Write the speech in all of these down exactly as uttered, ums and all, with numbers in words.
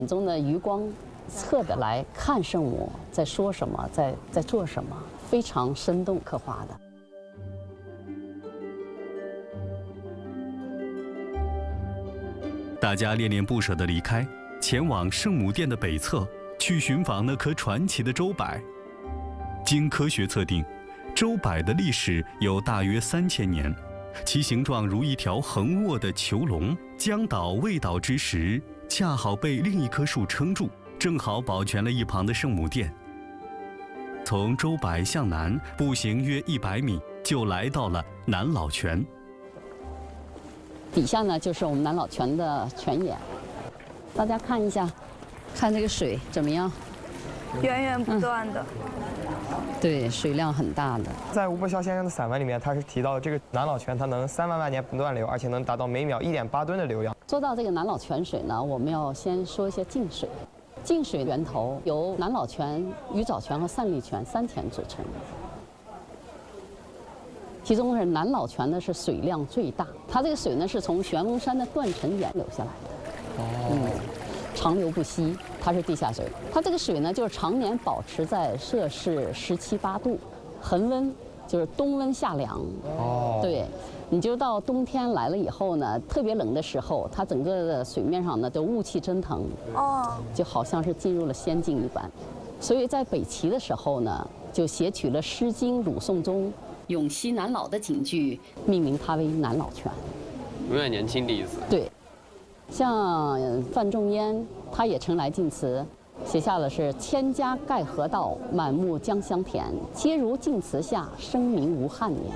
眼中的余光，侧着来看圣母在说什么，在在做什么，非常生动刻画的。 大家恋恋不舍地离开，前往圣母殿的北侧，去寻访那棵传奇的周柏。经科学测定，周柏的历史有大约三千年，其形状如一条横卧的囚笼，将倒未倒之时，恰好被另一棵树撑住，正好保全了一旁的圣母殿。从周柏向南步行约一百米，就来到了南老泉。 底下呢就是我们南老泉的泉眼，大家看一下，看这个水怎么样？ 源源不断的。 嗯，对，水量很大的。 在吴伯孝先生的散文里面，他是提到这个南老泉，它能三万万年不断流，而且能达到每秒一点八吨的流量。 说到这个南老泉水呢，我们要先说一些净水。净水源头由南老泉、鱼藻泉和散利泉三泉组成。其中是南老泉呢是水量最大，它这个水呢是从玄龙山的断层岩流下来的，哦、嗯，长流不息，它是地下水。它这个水呢就是常年保持在摄氏十七八度，恒温就是冬温夏凉。哦，对，你就到冬天来了以后呢，特别冷的时候，它整个的水面上呢都雾气蒸腾，哦，就好像是进入了仙境一般。所以在北齐的时候呢，就写取了《诗经·鲁颂》中永熙南老的警句，命名它为南老泉， 永远年轻的意思。 对，像范仲淹，他也曾来晋祠，写下的是“千家盖河道，满目江乡田，皆如晋祠下，生民无憾年”。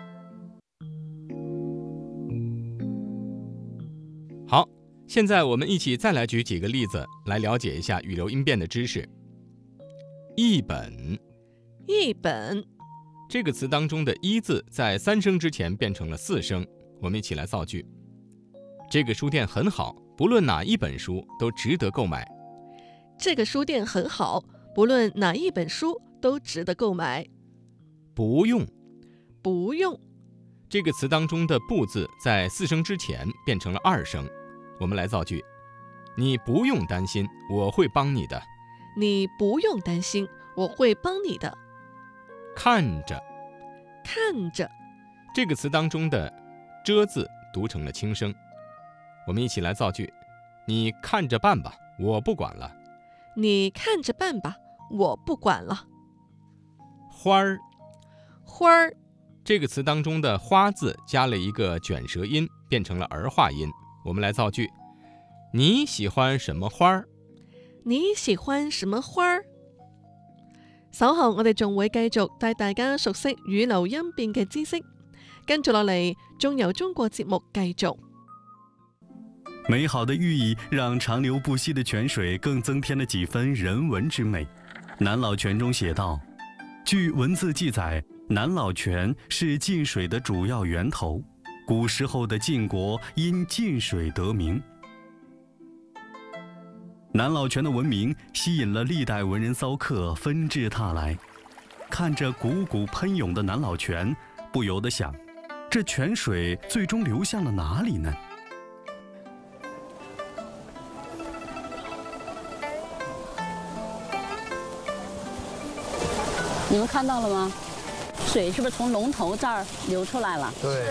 好，现在我们一起再来举几个例子，来了解一下语流音变的知识。译本， 译本。 这个词当中的一字在三声之前变成了四声，我们一起来造句。这个书店很好，不论哪一本书都值得购买。 这个书店很好，不论哪一本书都值得购买。 不用， 不用。 这个词当中的不字在四声之前变成了二声，我们来造句。你不用担心，我会帮你的。 你不用担心，我会帮你的。 看着， 看着， 这个词当中的遮字读成了轻声，我们一起来造句。你看着办吧，我不管了。 你看着办吧，我不管了。 花儿， 花儿， 这个词当中的花字加了一个卷舌音，变成了儿化音，我们来造句。你喜歡什麼花兒？ 你喜歡什麼花兒？稍後我哋仲會繼續帶大家熟悉語流音變嘅知識，跟住落嚟仲由中國節目繼續。 美好的寓意讓長流不息的泉水更增添了幾分人文之美。南老泉中寫道，據文字記載，南老泉是晉水的主要源頭，古時候的晉國因晉水得名。南老泉的文明吸引了歷代文人騷客紛至沓來，看着汩汩噴湧的南老泉，不由得想，這泉水最終流向了哪裡呢？ 你們看到了嗎？水是不是從龍頭這兒流出來了？ 對。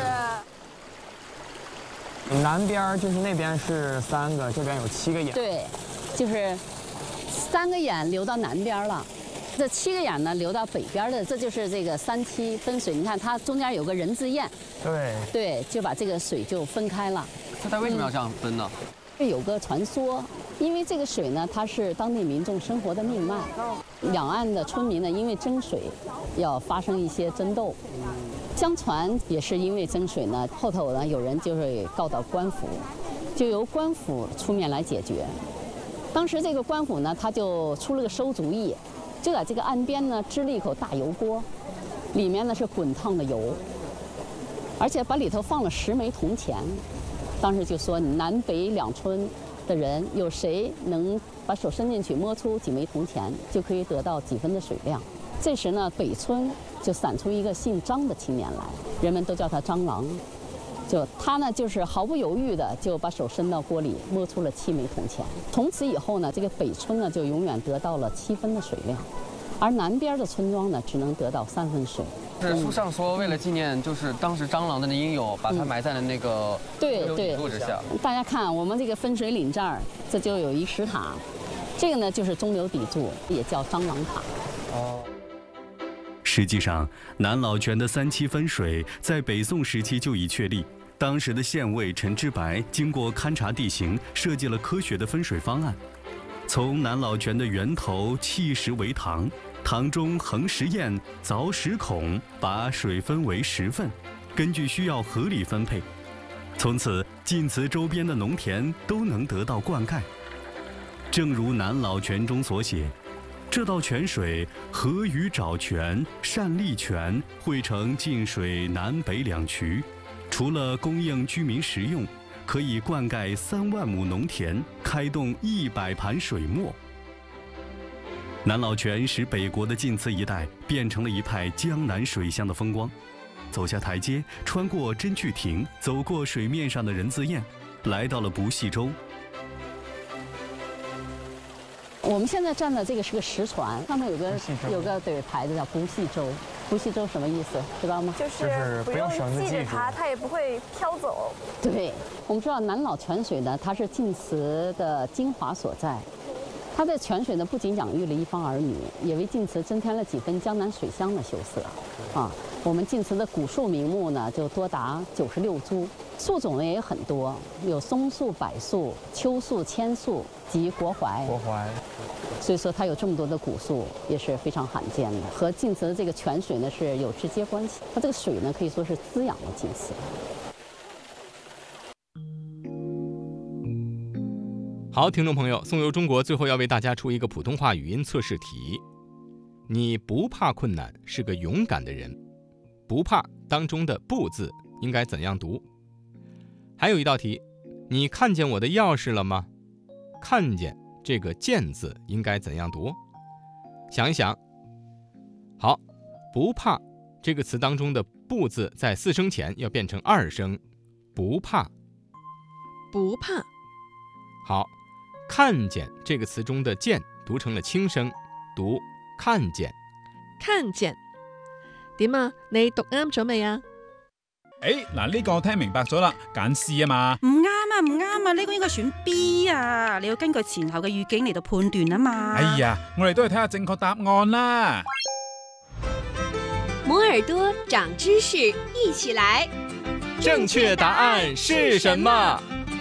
南邊就是那邊是三個，這邊有七個眼。 對。就是三個眼流到南邊了，這七個眼呢流到北邊的，這就是這個三七分水。你看它中間有個人字堰，對對，就把這個水就分開了。 那它為什麼要這樣分呢？ 嗯，有個傳說，因為這個水呢，它是當地民眾生活的命脈。兩岸的村民呢，因為爭水要發生一些爭鬥，相傳也是因為爭水呢，後頭呢有人就是告到官府，就由官府出面來解決。當時這個官府呢，他就出了個馊主意，就在這個岸邊呢支了一口大油鍋，裡面呢是滾燙的油，而且把裡頭放了十枚銅錢。當時就說南北兩村的人有誰能把手伸進去摸出幾枚銅錢，就可以得到幾分的水量。這時呢，北村就閃出一個姓張的青年來，人們都叫他張郎。 就他呢，就是毫不犹豫的就把手伸到锅里，摸出了七枚铜钱。从此以后呢，这个北村呢就永远得到了七分的水量，而南边的村庄呢只能得到三分水。 是书上说，为了纪念，就是当时蟑螂的英勇，把它埋在了那个对对柱之下。 大家看，我们这个分水岭这儿，这就有一石塔，这个呢就是中流砥柱，也叫蟑螂塔。 哦。 实际上，南老泉的三七分水在北宋时期就已确立。当时的县尉陈之白经过勘察地形，设计了科学的分水方案。从南老泉的源头砌石为塘，塘中横石堰，凿石孔，把水分为十份，根据需要合理分配。从此，晋祠周边的农田都能得到灌溉。正如南老泉中所写，这道泉水合于沼泉、单利泉，汇成晋水南北两渠，除了供应居民食用，可以灌溉三万亩农田，开动一百盘水磨。南老泉使北国的晋祠一带变成了一派江南水乡的风光。走下台阶，穿过真趣亭，走过水面上的人字堰，来到了不系洲。 我们现在站的这个是个石船，上面有个有个对牌子叫不系洲。不系洲什么意思？知道吗？ 就是不用系着它，它也不会飘走。 对，我们知道南老泉水呢，它是晋祠的精华所在。它的泉水呢，不仅养育了一方儿女，也为晋祠增添了几分江南水乡的秀色。啊，我们晋祠的古树名木呢，就多达九十六株，树种呢也很多，有松树、柏树、秋树、千树及国槐。 国槐。 所以说它有这么多的古树，也是非常罕见的，和晋祠的这个泉水呢是有直接关系。它这个水呢，可以说是滋养了晋祠。 好，听众朋友，宋游中国最后要为大家出一个普通话语音测试题。你不怕困难，是个勇敢的人。不怕当中的不字应该怎样读？还有一道题，你看见我的钥匙了吗？看见这个见字应该怎样读？想一想。好，不怕这个词当中的不字在四声前要变成二声，不怕。 不怕。 好，看见这个词中的见讀成了輕聲，讀看見。 看見點啊？你讀啱咗未啊？ 誒，嗱呢個我聽明白咗啦，揀 C 啊嘛。 唔啱啊，唔啱啊，呢個應該選 B 啊，你要根據前後嘅語境嚟到判斷啊嘛。 哎呀，我哋都係睇下正確答案啦。 摩耳朵長知識，一起來。 正確答案是什麼？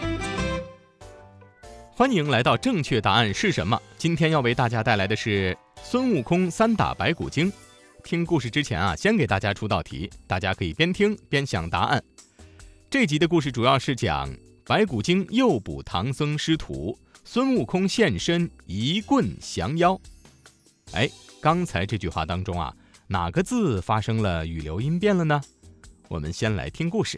歡迎來到正確答案是什麼？今天要為大家帶來的是孫悟空三打白骨精。聽故事之前啊，先給大家出道題，大家可以邊聽邊想答案。這集的故事主要是講白骨精誘捕唐僧師徒，孫悟空現身一棍降妖。哎，剛才這句話當中啊，哪個字發生了語流音變了呢？我們先來聽故事。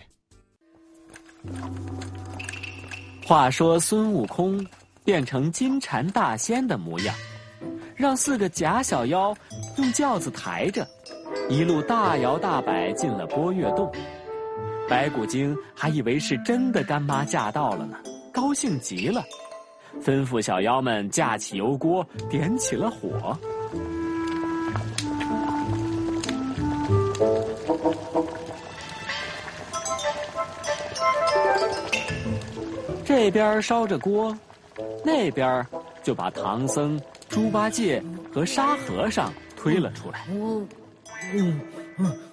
話說孫悟空變成金蟬大仙的模樣，讓四個假小妖用轎子抬着，一路大搖大擺進了波月洞。白骨精還以為是真的乾媽駕到了呢，高興極了，吩咐小妖們架起油鍋，點起了火。這邊燒着鍋，那邊就把唐僧、豬八戒和沙和尚推了出來。 嗯嗯嗯，